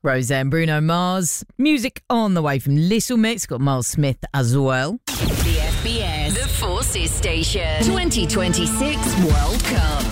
Roseanne, Bruno Mars. Music on the way from Little Mix. Got Miles Smith as well. The FBS, the Forces Station, 2026 World Cup.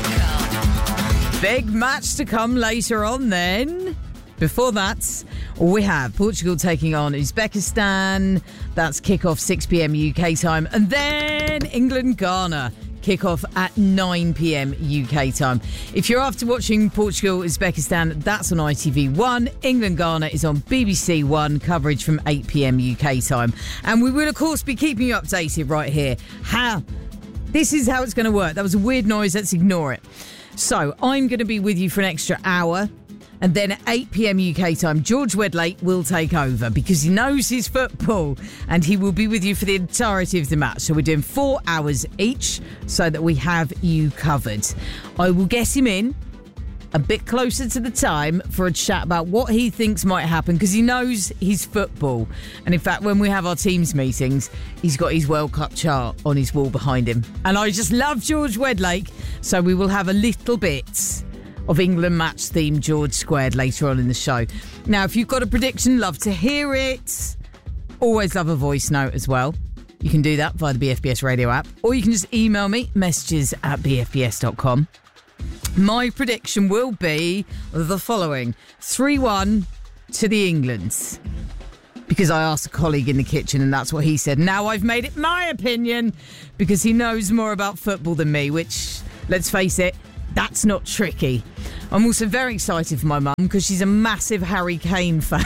Big match to come later on then. Before that, we have Portugal taking on Uzbekistan. That's kick-off 6 p.m. UK time. And then England-Ghana. Kick-off at 9 p.m. UK time. If you're after watching Portugal-Uzbekistan, that's on ITV1. England-Ghana is on BBC One, coverage from 8 p.m. UK time. And we will, of course, be keeping you updated right here. This is how it's going to work. That was a weird noise. Let's ignore it. So I'm going to be with you for an extra hour. And then at 8 p.m. UK time, George Wedlake will take over because he knows his football and he will be with you for the entirety of the match. So we're doing 4 hours each so that we have you covered. I will get him in a bit closer to the time for a chat about what he thinks might happen because he knows his football. And in fact, when we have our teams meetings, he's got his World Cup chart on his wall behind him. And I just love George Wedlake. So we will have a little bit of England match theme George squared later on in the show. Now, if you've got a prediction, love to hear it. Always love a voice note as well. You can do that via the BFBS radio app, or you can just email me, messages@bfbs.com. My prediction will be the following: 3-1 to the Englands. Because I asked a colleague in the kitchen and that's what he said. Now I've made it my opinion because he knows more about football than me, which, let's face it, that's not tricky. I'm also very excited for my mum because she's a massive Harry Kane fan.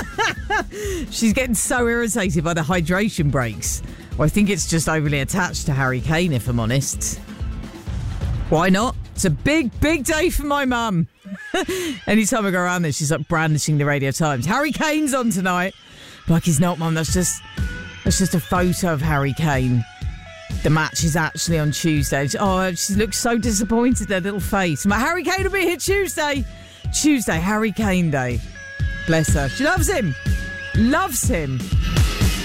She's getting so irritated by the hydration breaks. Well, I think it's just overly attached to Harry Kane, if I'm honest. Why not? It's a big, big day for my mum. Anytime I go around there, she's like brandishing the Radio Times. Harry Kane's on tonight. Like, he's not, Mum. That's just a photo of Harry Kane. The match is actually on Tuesday. Oh, she looks so disappointed, their little face. My Harry Kane will be here Tuesday. Tuesday, Harry Kane Day. Bless her. She loves him. Loves him.